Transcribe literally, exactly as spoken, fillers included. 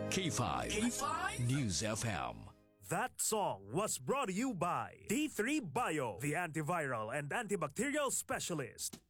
K five, K five News F M. That song was brought to you by D three Bio, the antiviral and antibacterial specialist.